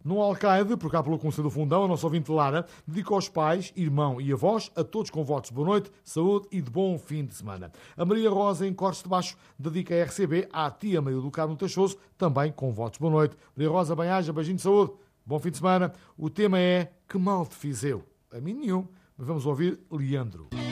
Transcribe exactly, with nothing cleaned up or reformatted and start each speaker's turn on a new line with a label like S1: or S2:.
S1: No Alcaide, por cá pelo Conselho do Fundão, a nossa ouvinte Lara dedica aos pais, irmão e avós, a todos com votos de boa noite, saúde e de bom fim de semana. A Maria Rosa, em Cortes de Baixo, dedica a R C B à tia Maria do Carmo Tachoso, também com votos de boa noite. Maria Rosa, bem-aja, beijinho de saúde, bom fim de semana. O tema é Que mal te fiz eu? A mim nenhum, mas vamos ouvir Leandro.